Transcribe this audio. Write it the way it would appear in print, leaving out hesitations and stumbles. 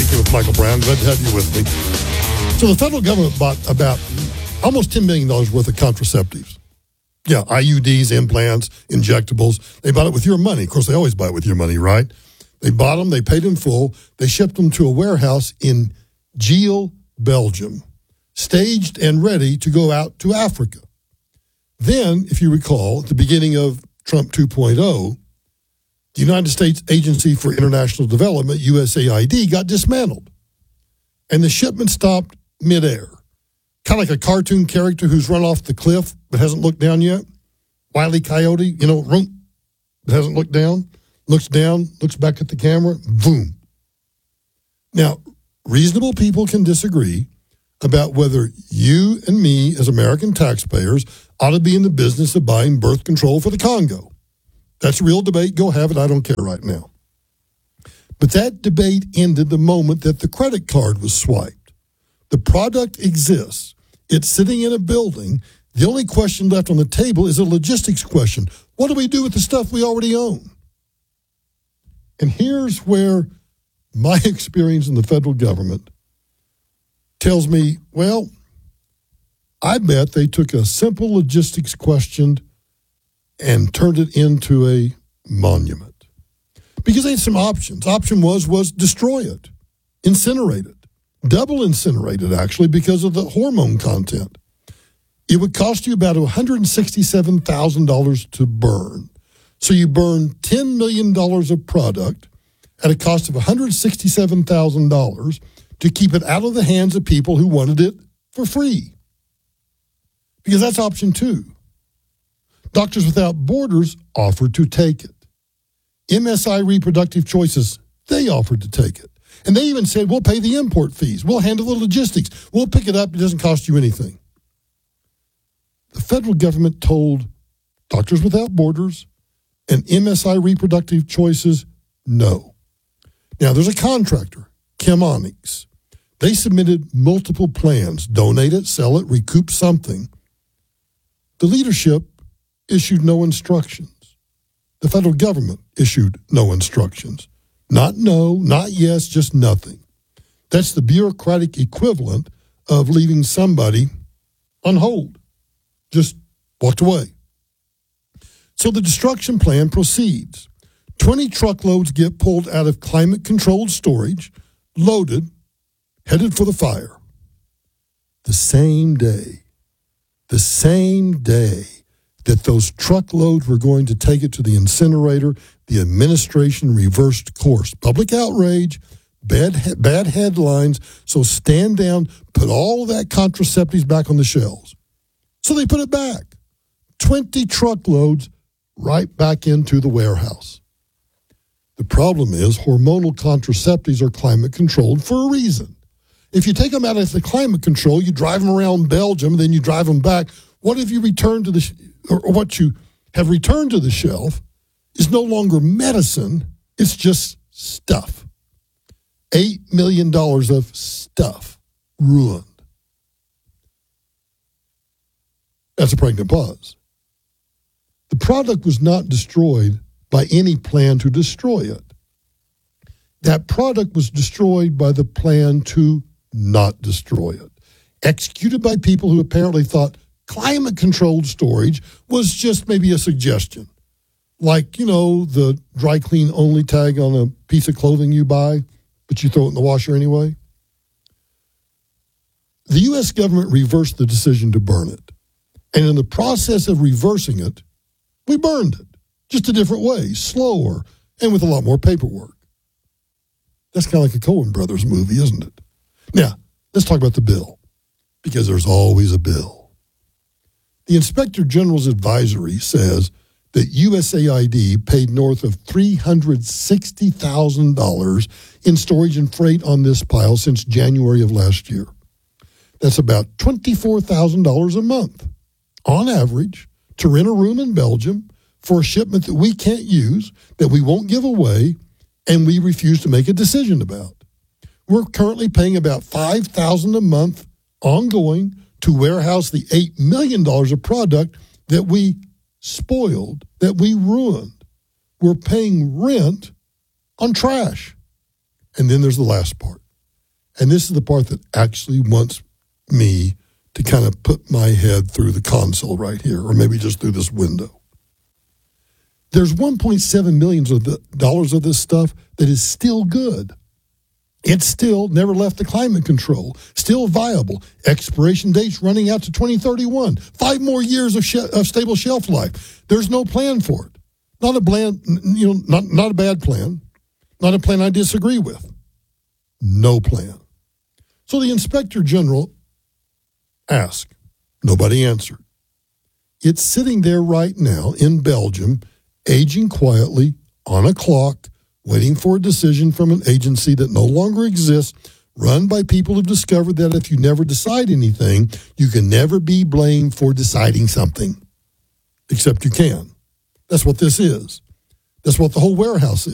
Weekend with Michael Brown. Glad to have you with me. So the federal government bought about almost $10 million worth of contraceptives. Yeah, IUDs, implants, injectables. They bought it with your money. Of course, they always buy it with your money, right? They bought them. They paid in full. They shipped them to a warehouse in Geel, Belgium, staged and ready to go out to Africa. Then, if you recall, at the beginning of Trump 2.0, the United States Agency for International Development, USAID, got dismantled. And the shipment stopped midair. Kind of like a cartoon character who's run off the cliff but hasn't looked down yet. Wile E. Coyote, but hasn't looked down, looks back at the camera, boom. Now, reasonable people can disagree about whether you and me as American taxpayers ought to be in the business of buying birth control for the Congo. That's a real debate. Go have it. I don't care right now. But that debate ended the moment that the credit card was swiped. The product exists. It's sitting in a building. The only question left on the table is a logistics question. What do we do with the stuff we already own? And here's where my experience in the federal government tells me, well, I bet they took a simple logistics question and turned it into a monument. Because they had some options. Option was destroy it, incinerate it, double incinerate it, actually, because of the hormone content. It would cost you about $167,000 to burn. So you burn $10 million of product at a cost of $167,000 to keep it out of the hands of people who wanted it for free. Because that's option two. Doctors Without Borders offered to take it. MSI Reproductive Choices, they offered to take it. And they even said, we'll pay the import fees. We'll handle the logistics. We'll pick it up. It doesn't cost you anything. The federal government told Doctors Without Borders and MSI Reproductive Choices, no. Now, there's a contractor, Chemonics. They submitted multiple plans, donate it, sell it, recoup something. The leadership issued no instructions. The federal government issued no instructions. Not no, not yes, just nothing. That's the bureaucratic equivalent of leaving somebody on hold. Just walked away. So the destruction plan proceeds. 20 truckloads get pulled out of climate-controlled storage, loaded, headed for the fire. The same day that those truckloads were going to take it to the incinerator, the administration reversed course. Public outrage, bad headlines, so stand down, put all of that contraceptives back on the shelves. So they put it back. 20 truckloads right back into the warehouse. The problem is hormonal contraceptives are climate controlled for a reason. If you take them out of the climate control, you drive them around Belgium, then you drive them back. What if you return to or what you have returned to the shelf is no longer medicine, it's just stuff. $8 million of stuff ruined. That's a pregnant pause. The product was not destroyed by any plan to destroy it. That product was destroyed by the plan to not destroy it, executed by people who apparently thought climate-controlled storage was just maybe a suggestion. Like, the dry clean only tag on a piece of clothing you buy, but you throw it in the washer anyway. The U.S. government reversed the decision to burn it. And in the process of reversing it, we burned it. Just a different way, slower, and with a lot more paperwork. That's kind of like a Coen Brothers movie, isn't it? Now, let's talk about the bill, because there's always a bill. The Inspector General's advisory says that USAID paid north of $360,000 in storage and freight on this pile since January of last year. That's about $24,000 a month, on average, to rent a room in Belgium for a shipment that we can't use, that we won't give away, and we refuse to make a decision about. We're currently paying about $5,000 a month ongoing to warehouse the $8 million of product that we spoiled, that we ruined. We're paying rent on trash. And then there's the last part. And this is the part that actually wants me to kind of put my head through the console right here, or maybe just through this window. There's $1.7 million of this stuff that is still good. It's still never left the climate control, still viable. Expiration dates running out to 2031. 5 more years of stable shelf life. There's no plan for it. Not a not a bad plan. Not a plan I disagree with. No plan. So the Inspector General asked. Nobody answered. It's sitting there right now in Belgium, aging quietly on a clock, waiting for a decision from an agency that no longer exists, run by people who've discovered that if you never decide anything, you can never be blamed for deciding something. Except you can. That's what this is. That's what the whole warehouse is.